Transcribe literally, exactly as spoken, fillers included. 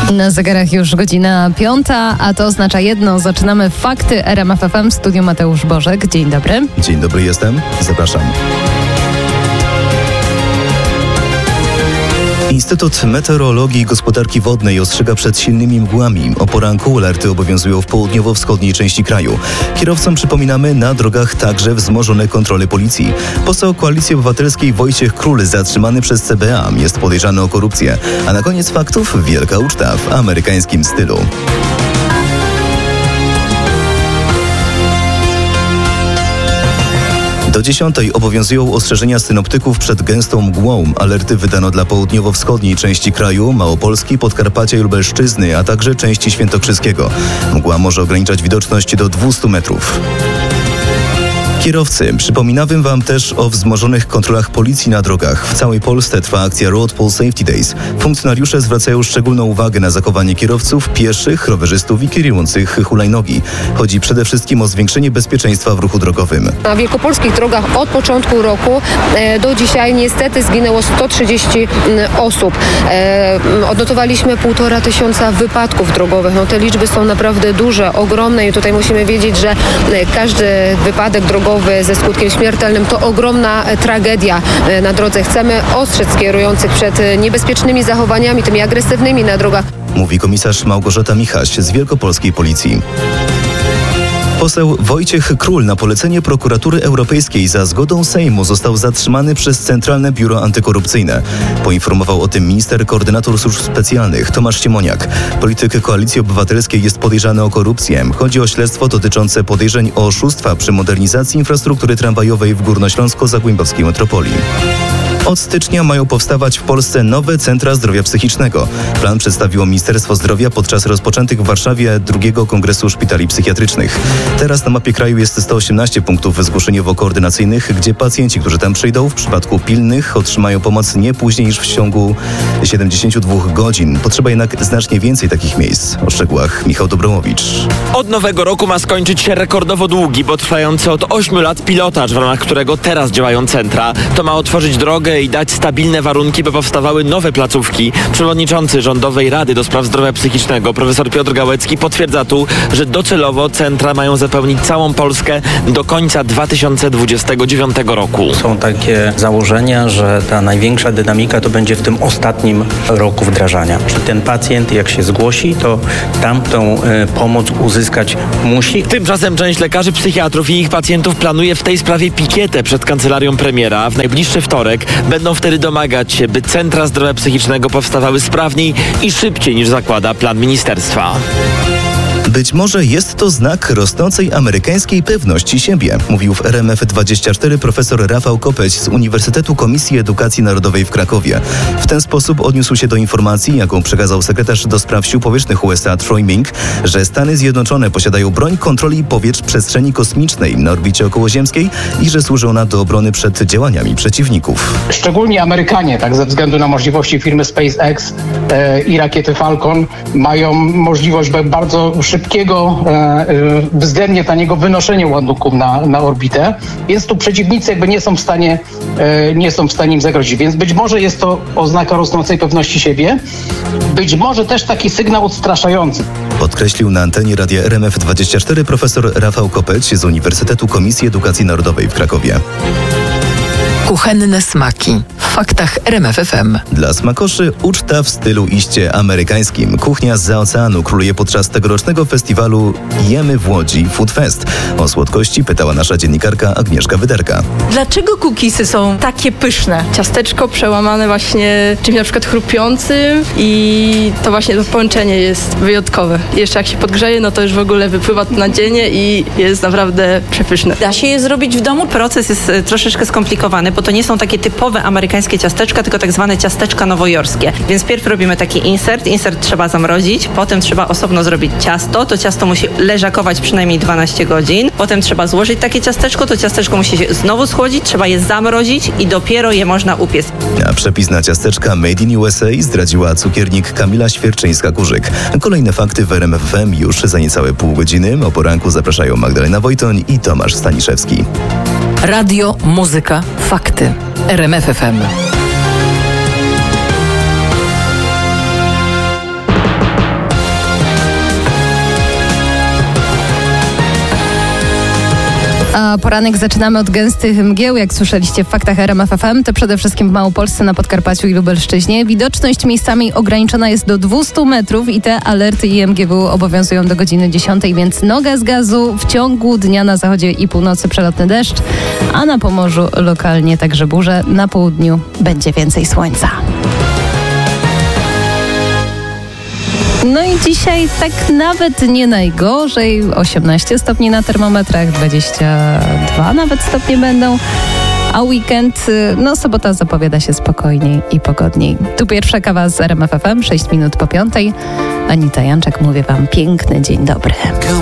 Na zegarach już godzina piąta, a to oznacza jedno. Zaczynamy Fakty R M F F M. W studiu Mateusz Bożek. Dzień dobry. Dzień dobry, jestem. Zapraszam. Instytut Meteorologii i Gospodarki Wodnej ostrzega przed silnymi mgłami. O poranku alerty obowiązują w południowo-wschodniej części kraju. Kierowcom przypominamy, na drogach także wzmożone kontrole policji. Poseł Koalicji Obywatelskiej Wojciech Król, zatrzymany przez C B A, jest podejrzany o korupcję. A na koniec faktów wielka uczta w amerykańskim stylu. Do dziesiątej obowiązują ostrzeżenia synoptyków przed gęstą mgłą. Alerty wydano dla południowo-wschodniej części kraju, Małopolski, Podkarpacia i Lubelszczyzny, a także części Świętokrzyskiego. Mgła może ograniczać widoczność do dwieście metrów. Kierowcy, przypominamy Wam też o wzmożonych kontrolach policji na drogach. W całej Polsce trwa akcja Road Pol Safety Days. Funkcjonariusze zwracają szczególną uwagę na zachowanie kierowców, pieszych, rowerzystów i kierujących hulajnogi. Chodzi przede wszystkim o zwiększenie bezpieczeństwa w ruchu drogowym. Na wielkopolskich drogach od początku roku do dzisiaj niestety zginęło sto trzydzieści osób. Odnotowaliśmy półtora tysiąca wypadków drogowych. No, te liczby są naprawdę duże, ogromne i tutaj musimy wiedzieć, że każdy wypadek drogowy ze skutkiem śmiertelnym to ogromna tragedia na drodze. Chcemy ostrzec kierujących przed niebezpiecznymi zachowaniami, tymi agresywnymi na drogach. Mówi komisarz Małgorzata Michaś z Wielkopolskiej Policji. Poseł Wojciech Król na polecenie Prokuratury Europejskiej za zgodą Sejmu został zatrzymany przez Centralne Biuro Antykorupcyjne. Poinformował o tym minister koordynator służb specjalnych Tomasz Siemoniak. Polityk Koalicji Obywatelskiej jest podejrzany o korupcję. Chodzi o śledztwo dotyczące podejrzeń o oszustwa przy modernizacji infrastruktury tramwajowej w górnośląsko-zagłębiowskiej metropolii. Od stycznia mają powstawać w Polsce nowe centra zdrowia psychicznego. Plan przedstawiło Ministerstwo Zdrowia podczas rozpoczętych w Warszawie drugiego Kongresu Szpitali Psychiatrycznych. Teraz na mapie kraju jest sto osiemnaście punktów zgłoszeniowo-koordynacyjnych, gdzie pacjenci, którzy tam przyjdą, w przypadku pilnych otrzymają pomoc nie później niż w ciągu siedemdziesięciu dwóch godzin. Potrzeba jednak znacznie więcej takich miejsc. O szczegółach Michał Dobromowicz. Od nowego roku ma skończyć się rekordowo długi, bo trwający od ośmiu lat pilotaż, w ramach którego teraz działają centra. To ma otworzyć drogę i dać stabilne warunki, by powstawały nowe placówki. Przewodniczący Rządowej Rady do Spraw Zdrowia Psychicznego profesor Piotr Gałecki potwierdza tu, że docelowo centra mają zapełnić całą Polskę do końca dwa tysiące dwudziestego dziewiątego roku. Są takie założenia, że ta największa dynamika to będzie w tym ostatnim roku wdrażania. Czyli ten pacjent, jak się zgłosi, to tamtą y, pomoc uzyskać musi. Tymczasem część lekarzy psychiatrów i ich pacjentów planuje w tej sprawie pikietę przed kancelarią premiera. W najbliższy wtorek będą wtedy domagać się, by centra zdrowia psychicznego powstawały sprawniej i szybciej niż zakłada plan ministerstwa. Być może jest to znak rosnącej amerykańskiej pewności siebie, mówił w R M F dwadzieścia cztery profesor Rafał Kopeć z Uniwersytetu Komisji Edukacji Narodowej w Krakowie. W ten sposób odniósł się do informacji, jaką przekazał sekretarz do spraw sił powietrznych U S A Troy Mink, że Stany Zjednoczone posiadają broń kontroli powietrz przestrzeni kosmicznej na orbicie okołoziemskiej i że służy ona do obrony przed działaniami przeciwników. Szczególnie Amerykanie, tak ze względu na możliwości firmy SpaceX e, i rakiety Falcon, mają możliwość bardzo szybkiego, e, względnie taniego wynoszenia ładunków na, na orbitę, więc tu przeciwnicy jakby nie są w stanie, e, nie są w stanie im zagrozić. Więc być może jest to oznaka rosnącej pewności siebie, być może też taki sygnał odstraszający. Podkreślił na antenie radia R M F dwadzieścia cztery profesor Rafał Kopeć z Uniwersytetu Komisji Edukacji Narodowej w Krakowie. Kuchenne smaki w faktach R M F F M. Dla smakoszy uczta w stylu iście amerykańskim. Kuchnia zza oceanu króluje podczas tegorocznego festiwalu Jemy w Łodzi Food Fest. O słodkości pytała nasza dziennikarka Agnieszka Wyderka. Dlaczego cookiesy są takie pyszne? Ciasteczko przełamane właśnie czymś na przykład chrupiącym i to właśnie to połączenie jest wyjątkowe. Jeszcze jak się podgrzeje, no to już w ogóle wypływa to nadzienie i jest naprawdę przepyszne. Da się je zrobić w domu? Proces jest troszeczkę skomplikowany, bo to nie są takie typowe amerykańskie ciasteczka, tylko tak zwane ciasteczka nowojorskie. Więc pierw robimy taki insert. Insert trzeba zamrozić, potem trzeba osobno zrobić ciasto. To ciasto musi leżakować przynajmniej dwanaście godzin. Potem trzeba złożyć takie ciasteczko. To ciasteczko musi się znowu schłodzić, trzeba je zamrozić i dopiero je można upiec. A przepis na ciasteczka Made in U S A zdradziła cukiernik Kamila Świerczyńska-Kurzyk. Kolejne fakty w R M F F M już za niecałe pół godziny. O poranku zapraszają Magdalena Wojtoń i Tomasz Staniszewski. Radio, muzyka, fakty. R M F F M. A poranek zaczynamy od gęstych mgieł, jak słyszeliście w faktach R M F F M. To przede wszystkim w Małopolsce, na Podkarpaciu i Lubelszczyźnie. Widoczność miejscami ograniczona jest do dwieście metrów i te alerty I M G W obowiązują do godziny dziesiątej, więc noga z gazu. W ciągu dnia na zachodzie i północy przelotny deszcz, a na Pomorzu lokalnie także burze. Na południu będzie więcej słońca. No i dzisiaj tak nawet nie najgorzej. osiemnaście stopni na termometrach, dwadzieścia dwa nawet stopnie będą. A weekend, no sobota zapowiada się spokojniej i pogodniej. Tu pierwsza kawa z R M F F M, sześć minut po piątej. Anita Janczak, mówię wam piękny dzień dobry.